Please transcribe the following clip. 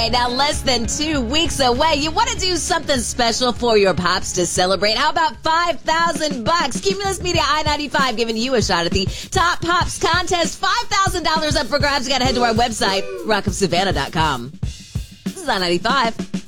Now, less than 2 weeks away. You want to do something special for your pops to celebrate? How about $5,000? Cumulus Media I-95 giving you a shot at the Top Pops contest. $5,000 up for grabs. You got to head to our website, rockofsavannah.com. This is I-95.